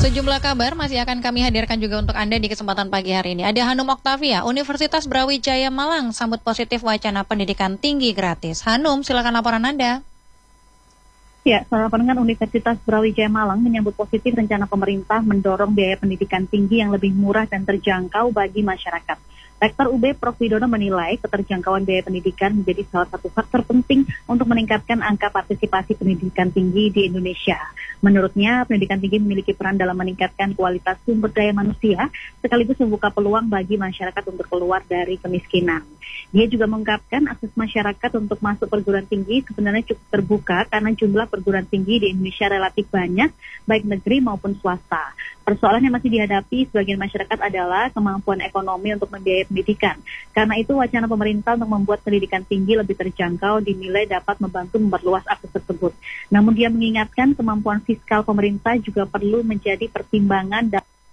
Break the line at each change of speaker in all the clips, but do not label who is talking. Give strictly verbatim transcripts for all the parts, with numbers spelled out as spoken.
Sejumlah kabar masih akan kami hadirkan juga untuk Anda di kesempatan pagi hari ini. Ada Hanum Oktavia, Universitas Brawijaya Malang sambut positif wacana pendidikan tinggi gratis. Hanum, silakan laporan Anda.
Ya, saudara pendengar, Universitas Brawijaya Malang menyambut positif rencana pemerintah mendorong biaya pendidikan tinggi yang lebih murah dan terjangkau bagi masyarakat. Rektor U B Profesor Widodo menilai keterjangkauan biaya pendidikan menjadi salah satu faktor penting untuk meningkatkan angka partisipasi pendidikan tinggi di Indonesia. Menurutnya, pendidikan tinggi memiliki peran dalam meningkatkan kualitas sumber daya manusia, sekaligus membuka peluang bagi masyarakat untuk keluar dari kemiskinan. Dia juga mengungkapkan akses masyarakat untuk masuk perguruan tinggi sebenarnya cukup terbuka karena jumlah perguruan tinggi di Indonesia relatif banyak, baik negeri maupun swasta. Persoalan yang masih dihadapi sebagian masyarakat adalah kemampuan ekonomi untuk membiayai pendidikan. Karena itu, wacana pemerintah untuk membuat pendidikan tinggi lebih terjangkau dinilai dapat membantu memperluas akses tersebut. Namun dia mengingatkan kemampuan fiskal pemerintah juga perlu menjadi pertimbangan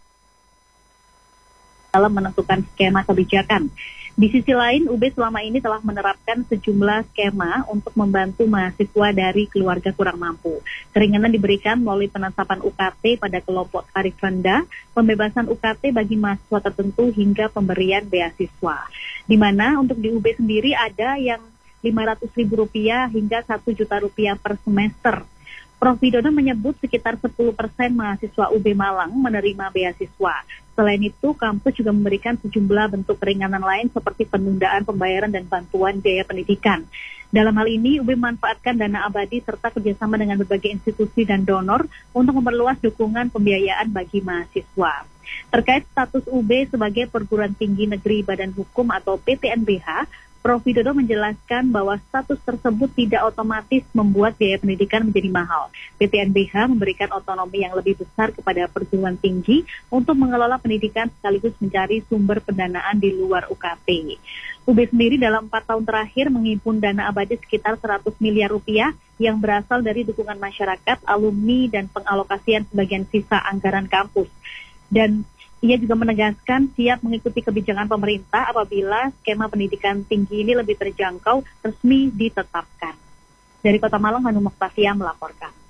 dalam menentukan skema kebijakan. Di sisi lain, U B selama ini telah menerapkan sejumlah skema untuk membantu mahasiswa dari keluarga kurang mampu. Keringanan diberikan melalui penetapan U K T pada kelompok tarif rendah, pembebasan U K T bagi mahasiswa tertentu hingga pemberian beasiswa. Di mana untuk di U B sendiri ada yang lima ratus ribu rupiah hingga satu juta rupiah per semester. Profesor Widodo menyebut sekitar sepuluh persen mahasiswa U B Malang menerima beasiswa. Selain itu, kampus juga memberikan sejumlah bentuk keringanan lain seperti penundaan pembayaran dan bantuan biaya pendidikan. Dalam hal ini, U B memanfaatkan dana abadi serta kerjasama dengan berbagai institusi dan donor untuk memperluas dukungan pembiayaan bagi mahasiswa. Terkait status U B sebagai perguruan tinggi negeri Badan Hukum atau P T N B H, Profesor Widodo menjelaskan bahwa status tersebut tidak otomatis membuat biaya pendidikan menjadi mahal. P T N B H memberikan otonomi yang lebih besar kepada perguruan tinggi untuk mengelola pendidikan sekaligus mencari sumber pendanaan di luar U K T. U B sendiri dalam empat tahun terakhir menghimpun dana abadi sekitar seratus miliar rupiah yang berasal dari dukungan masyarakat, alumni, dan pengalokasian sebagian sisa anggaran kampus. Dan ia juga menegaskan siap mengikuti kebijakan pemerintah apabila skema pendidikan tinggi ini lebih terjangkau resmi ditetapkan. Dari Kota Malang, Hanum Oktavia melaporkan.